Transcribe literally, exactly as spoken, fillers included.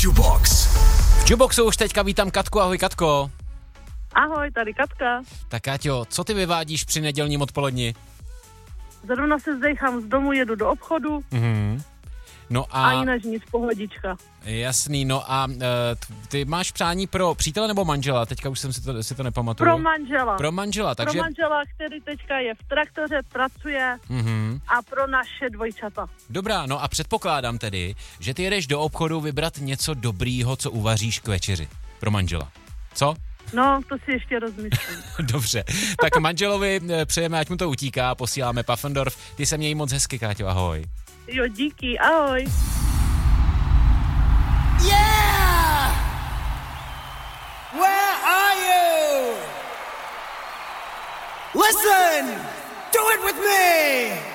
Jubox. V Juboxu už teďka vítám Katku. Ahoj, Katko. Ahoj, tady Katka. Tak Káťo, co ty vyvádíš při nedělním odpoledni? Zrovna se zdejchám z domu, jedu do obchodu. Mhm. No a... A jinak nic, pohodička. Jasný, no a uh, ty máš přání pro přítele nebo manžela? Teďka už jsem si to, si to nepamatuju. Pro manžela. Pro manžela, takže... Pro manžela, který teďka je v traktoře, pracuje Mhm. a pro naše dvojčata. Dobrá, no a předpokládám tedy, že ty jedeš do obchodu vybrat něco dobrýho, co uvaříš k večeři. Pro manžela. Co? No, to si ještě rozmyslím. Dobře, tak manželovi přejeme, ať mu to utíká, posíláme Pfaffendorf. Ty se měj moc hezky, Káťo, ahoj. Jo, díky, ahoj. Yeah! Where are you? Listen! Do it with me!